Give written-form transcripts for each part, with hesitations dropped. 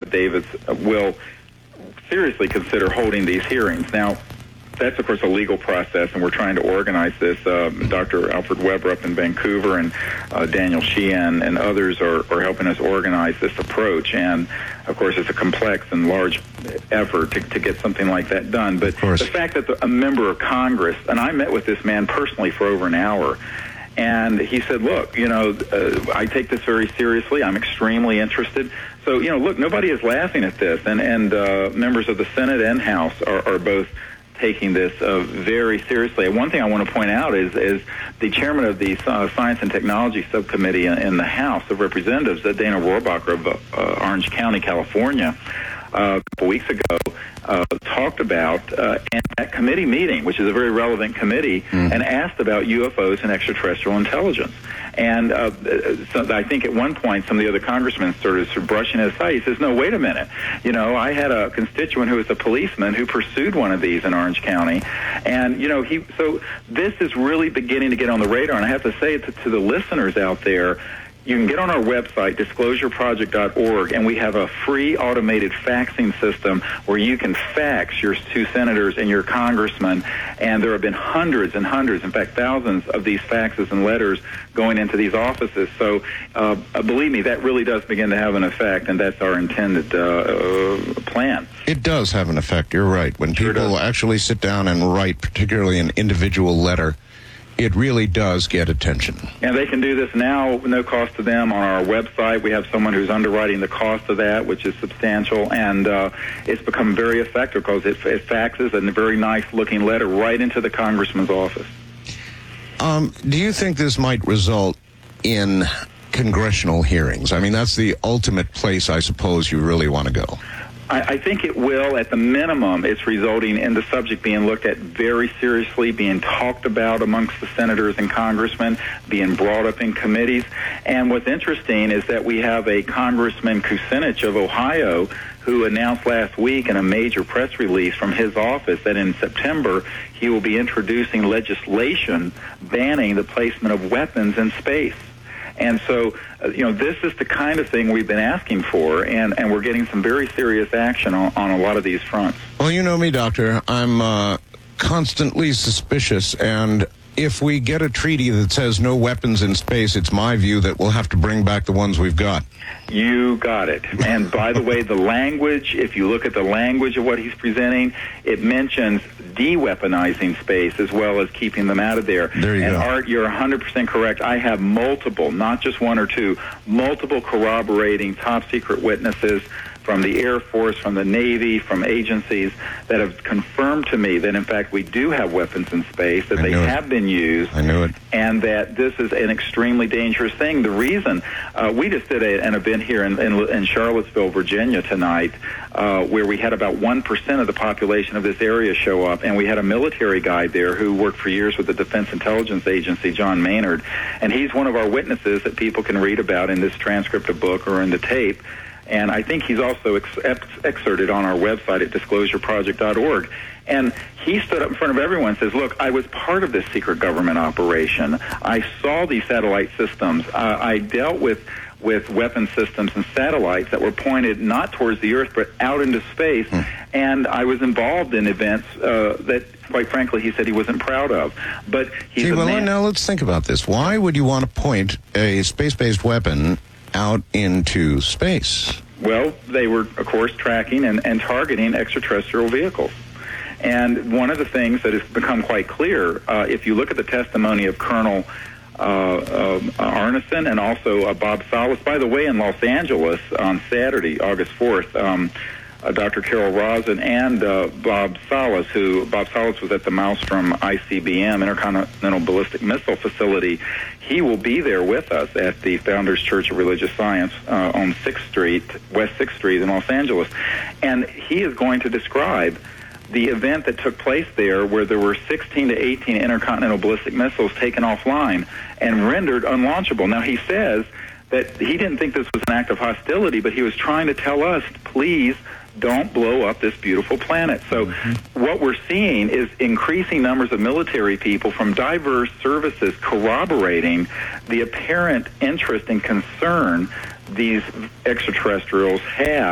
affidavits will seriously consider holding these hearings. Now, that's, of course, a legal process, and we're trying to organize this. Dr. Alfred Weber up in Vancouver and Daniel Sheehan and others are helping us organize this approach. And, of course, it's a complex and large effort to get something like that done. But the fact that a member of Congress, and I met with this man personally for over an hour, and he said, look, I take this very seriously. I'm extremely interested. So, look, nobody is laughing at this. And members of the Senate and House are both taking this very seriously. One thing I want to point out is the chairman of the Science and Technology Subcommittee in the House of Representatives, Dana Rohrabacher of Orange County, California, a couple weeks ago, talked about in that committee meeting, which is a very relevant committee, and asked about UFOs and extraterrestrial intelligence. And so I think at one point some of the other congressmen started brushing it aside. He says, no, wait a minute. I had a constituent who was a policeman who pursued one of these in Orange County. And, so this is really beginning to get on the radar. And I have to say to the listeners out there, you can get on our website, disclosureproject.org, and we have a free automated faxing system where you can fax your two senators and your congressman, and there have been hundreds and hundreds, in fact thousands of these faxes and letters going into these offices. So believe me, that really does begin to have an effect, and that's our intended plan. It does have an effect, you're right. When people actually sit down and write, particularly an individual letter, it really does get attention. And they can do this now, no cost to them, on our website. We have someone who's underwriting the cost of that, which is substantial, and it's become very effective because it faxes a very nice-looking letter right into the congressman's office. Do you think this might result in congressional hearings? I mean, that's the ultimate place, I suppose, you really want to go. I think it will. At the minimum, it's resulting in the subject being looked at very seriously, being talked about amongst the senators and congressmen, being brought up in committees. And what's interesting is that we have a Congressman Kucinich of Ohio who announced last week in a major press release from his office that in September he will be introducing legislation banning the placement of weapons in space. And so, this is the kind of thing we've been asking for, and we're getting some very serious action on a lot of these fronts. Well, you know me, Doctor. I'm constantly suspicious, and if we get a treaty that says no weapons in space, it's my view that we'll have to bring back the ones we've got. You got it. And by the way, the language, if you look at the language of what he's presenting, it mentions de-weaponizing space as well as keeping them out of there. There you go. Art, you're 100% correct. I have multiple, not just one or two, multiple corroborating top-secret witnesses from the Air Force, from the Navy, from agencies that have confirmed to me that, in fact, we do have weapons in space, that they have been used. I knew it. And that this is an extremely dangerous thing. The reason, we just did an event here in Charlottesville, Virginia tonight, where we had about 1% of the population of this area show up, and we had a military guy there who worked for years with the Defense Intelligence Agency, John Maynard, and he's one of our witnesses that people can read about in this transcript of book or in the tape. And I think he's also excerpted on our website at disclosureproject.org. And he stood up in front of everyone and says, look, I was part of this secret government operation. I saw these satellite systems. I dealt with weapon systems and satellites that were pointed not towards the Earth but out into space. And I was involved in events that, quite frankly, he said he wasn't proud of. But he's a man. Now let's think about this. Why would you want to point a space-based weapon out into space? Well, they were, of course, tracking and targeting extraterrestrial vehicles. And one of the things that has become quite clear, if you look at the testimony of Colonel Arneson and also Bob Salas, by the way, in Los Angeles on Saturday, August 4th, Dr. Carol Rosin and Bob Salas was at the Maelstrom ICBM, Intercontinental Ballistic Missile Facility. He will be there with us at the Founders Church of Religious Science on 6th Street, West 6th Street in Los Angeles. And he is going to describe the event that took place there where there were 16 to 18 intercontinental ballistic missiles taken offline and rendered unlaunchable. Now, he says that he didn't think this was an act of hostility, but he was trying to tell us, please don't blow up this beautiful planet. So what we're seeing is increasing numbers of military people from diverse services corroborating the apparent interest and concern these extraterrestrials have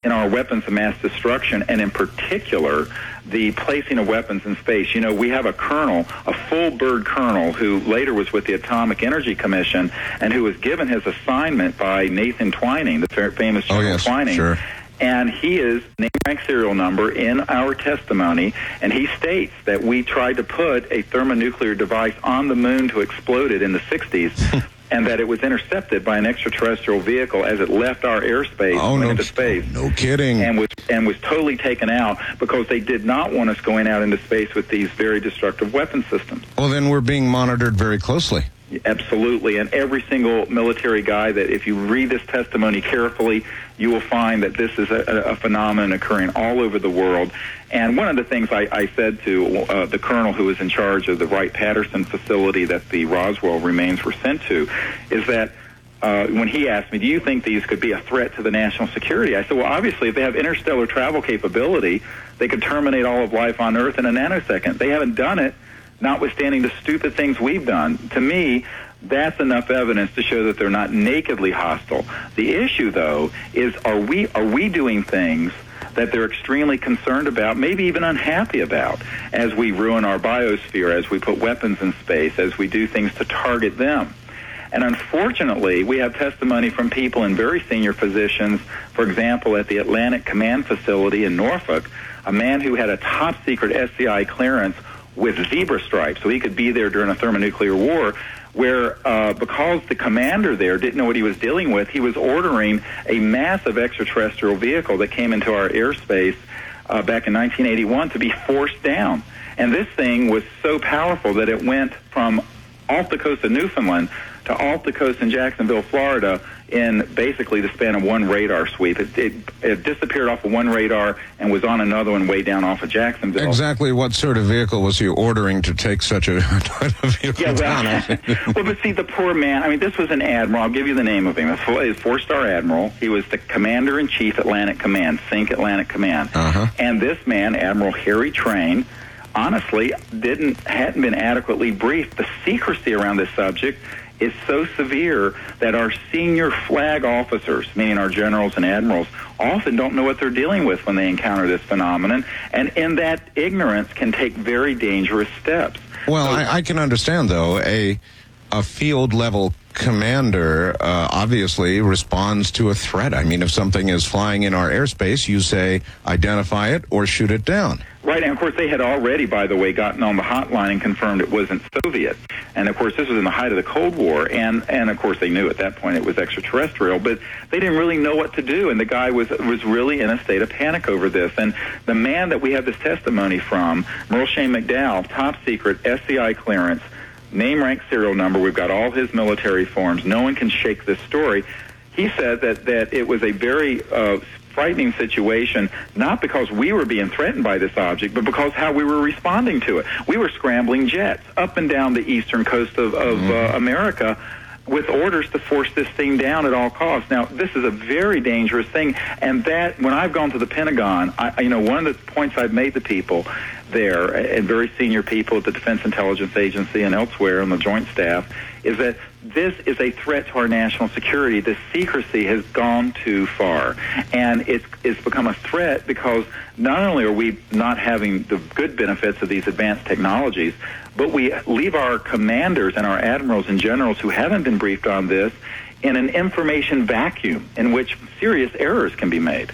in our weapons of mass destruction, and in particular, the placing of weapons in space. You know, we have a colonel, a full bird colonel, who later was with the Atomic Energy Commission, and who was given his assignment by Nathan Twining, the famous General Twining. Sure. And he is name, rank, serial number in our testimony, and he states that we tried to put a thermonuclear device on the moon to explode it in the 60s. And that it was intercepted by an extraterrestrial vehicle as it left our airspace into space. No kidding. And was totally taken out because they did not want us going out into space with these very destructive weapon systems. Well, then we're being monitored very closely. Absolutely. And every single military guy that, if you read this testimony carefully, you will find that this is a phenomenon occurring all over the world. And one of the things I said to the colonel who was in charge of the Wright-Patterson facility that the Roswell remains were sent to is that when he asked me, do you think these could be a threat to the national security? I said, well, obviously, if they have interstellar travel capability, they could terminate all of life on Earth in a nanosecond. They haven't done it, notwithstanding the stupid things we've done. To me, that's enough evidence to show that they're not nakedly hostile. The issue, though, is are we doing things that they're extremely concerned about, maybe even unhappy about, as we ruin our biosphere, as we put weapons in space, as we do things to target them? And unfortunately, we have testimony from people in very senior positions, for example, at the Atlantic Command Facility in Norfolk, a man who had a top-secret SCI clearance with zebra stripes, so he could be there during a thermonuclear war, where because the commander there didn't know what he was dealing with, he was ordering a massive extraterrestrial vehicle that came into our airspace back in 1981 to be forced down. And this thing was so powerful that it went from off the coast of Newfoundland to off the coast in Jacksonville, Florida, in basically the span of one radar sweep. It disappeared off of one radar and was on another one way down off of Jacksonville. Exactly what sort of vehicle was he ordering to take such a vehicle down? Well, but see, the poor man, I mean, this was an admiral. I'll give you the name of him. He's a four-star admiral. He was the commander-in-chief, Atlantic Command, Think Atlantic Command. And this man, Admiral Harry Train, honestly hadn't been adequately briefed. The secrecy around this subject is so severe that our senior flag officers, meaning our generals and admirals, often don't know what they're dealing with when they encounter this phenomenon, and in that ignorance can take very dangerous steps. Well, I can understand, though, a field-level commander obviously responds to a threat. I mean, if something is flying in our airspace, you say, identify it or shoot it down. Right, and of course they had already, by the way, gotten on the hotline and confirmed it wasn't Soviet. And of course this was in the height of the Cold War, and of course they knew at that point it was extraterrestrial, but they didn't really know what to do, and the guy was really in a state of panic over this. And the man that we have this testimony from, Merle Shane McDowell, top secret SCI clearance, name, rank, serial number, we've got all his military forms, no one can shake this story. He said that it was a very frightening situation, not because we were being threatened by this object, but because how we were responding to it. We were scrambling jets up and down the eastern coast of America with orders to force this thing down at all costs. Now, this is a very dangerous thing, and that, when I've gone to the Pentagon, one of the points I've made to people there, and very senior people at the Defense Intelligence Agency and elsewhere on the Joint Staff, is that this is a threat to our national security. The secrecy has gone too far, and it's become a threat because not only are we not having the good benefits of these advanced technologies, but we leave our commanders and our admirals and generals who haven't been briefed on this in an information vacuum in which serious errors can be made.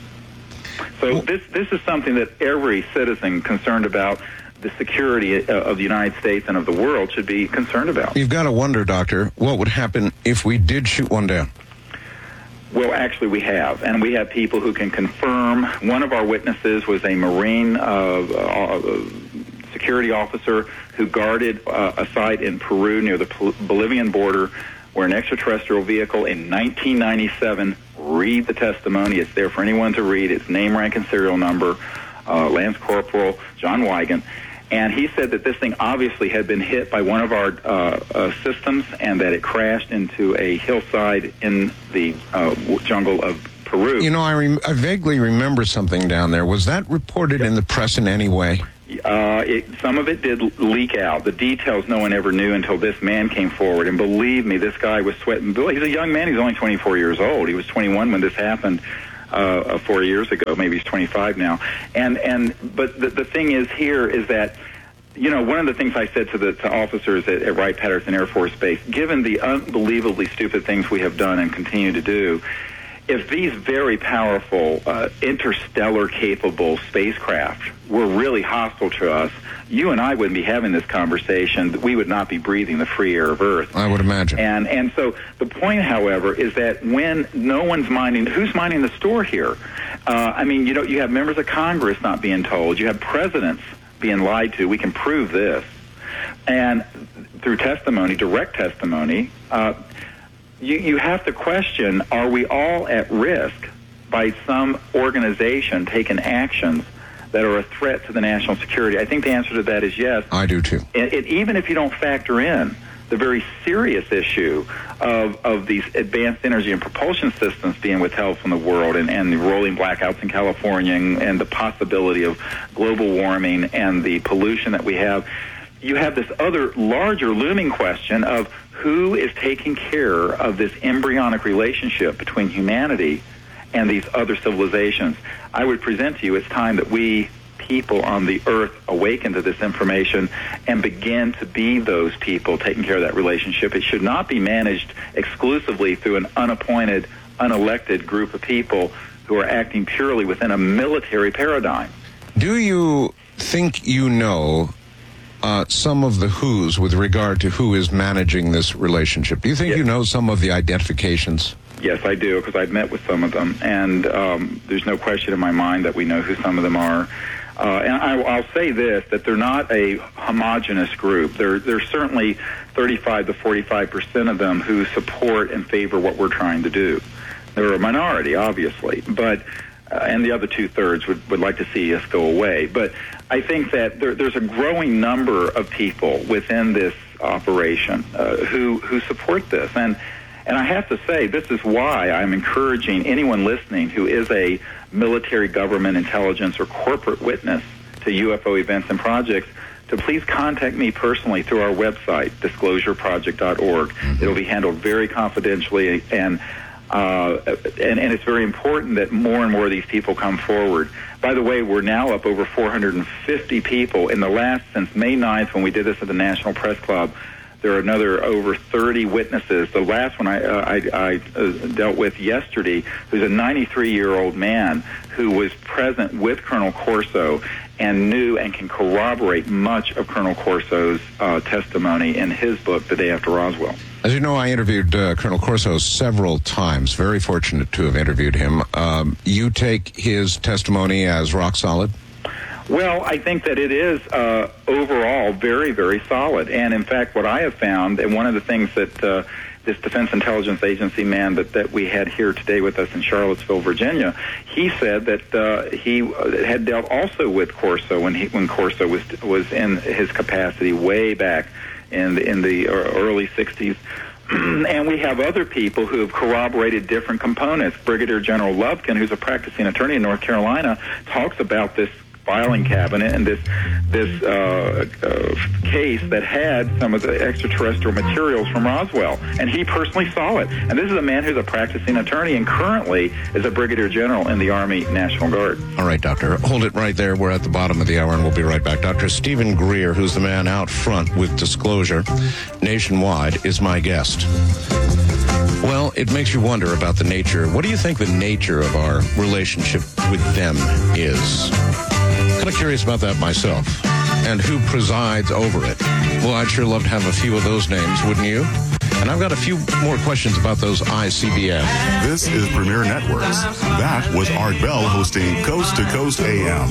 So this is something that every citizen concerned about the security of the United States and of the world should be concerned about. You've got to wonder, Doctor, what would happen if we did shoot one down? Well, actually, we have, and we have people who can confirm. One of our witnesses was a Marine security officer who guarded a site in Peru near the Bolivian border where an extraterrestrial vehicle in 1997, read the testimony, it's there for anyone to read, its name, rank, and serial number, Lance Corporal John Wigand, and he said that this thing obviously had been hit by one of our systems and that it crashed into a hillside in the jungle of Peru. You know, I vaguely remember something down there. Was that reported in the press in any way? Some of it did leak out. The details no one ever knew until this man came forward. And believe me, this guy was sweating. He's a young man. He's only 24 years old. He was 21 when this happened. 4 years ago. Maybe he's 25 now. But the thing is here is that, you know, one of the things I said to officers at Wright-Patterson Air Force Base, given the unbelievably stupid things we have done and continue to do, if these very powerful, interstellar-capable spacecraft were really hostile to us, you and I wouldn't be having this conversation. We would not be breathing the free air of Earth. I would imagine. And so the point, however, is that when no one's minding, who's minding the store here? I mean, you have members of Congress not being told. You have presidents being lied to. We can prove this. And through testimony, direct testimony, you have to question, are we all at risk by some organization taking actions that are a threat to the national security? I think the answer to that is yes. I do too. Even if you don't factor in the very serious issue of these advanced energy and propulsion systems being withheld from the world and the rolling blackouts in California and the possibility of global warming and the pollution that we have, you have this other larger looming question of who is taking care of this embryonic relationship between humanity and these other civilizations. I would present to you it's time that we people on the earth awaken to this information and begin to be those people taking care of that relationship. It should not be managed exclusively through an unappointed, unelected group of people who are acting purely within a military paradigm. Do you think you know some of the who's with regard to who is managing this relationship? Do you think you know some of the identifications? Yes, I do, because I've met with some of them, and there's no question in my mind that we know who some of them are. And I'll say this, that they're not a homogenous group. There's certainly 35 to 45% of them who support and favor what we're trying to do. They're a minority, obviously, but and the other two-thirds would like to see us go away. But I think that there's a growing number of people within this operation who support this. And I have to say, this is why I'm encouraging anyone listening who is a military, government, intelligence, or corporate witness to UFO events and projects to please contact me personally through our website, disclosureproject.org. It'll be handled very confidentially, and it's very important that more and more of these people come forward. By the way, we're now up over 450 people. Since May 9th, when we did this at the National Press Club, there are another over 30 witnesses. The last one I dealt with yesterday, who's a 93-year-old man who was present with Colonel Corso and knew and can corroborate much of Colonel Corso's testimony in his book, The Day After Roswell. As you know, I interviewed Colonel Corso several times. Very fortunate to have interviewed him. You take his testimony as rock solid? Well, I think that it is overall very, very solid. And in fact, what I have found, and one of the things that this Defense Intelligence Agency man that we had here today with us in Charlottesville, Virginia, he said that he had dealt also with Corso when Corso was in his capacity way back in the early 60s. And we have other people who have corroborated different components. Brigadier General Lubkin, who's a practicing attorney in North Carolina, talks about this filing cabinet and this case that had some of the extraterrestrial materials from Roswell, and he personally saw it. And this is a man who's a practicing attorney and currently is a brigadier general in the Army National Guard. All right, Doctor, hold it right there. We're at the bottom of the hour, and we'll be right back. Dr. Stephen Greer, who's the man out front with Disclosure Nationwide, is my guest. Well, it makes you wonder about the nature. What do you think the nature of our relationship with them is? Kind of curious about that myself. And who presides over it? Well, I'd sure love to have a few of those names, wouldn't you? And I've got a few more questions about those ICBF. This is Premier Networks. That was Art Bell hosting Coast to Coast AM.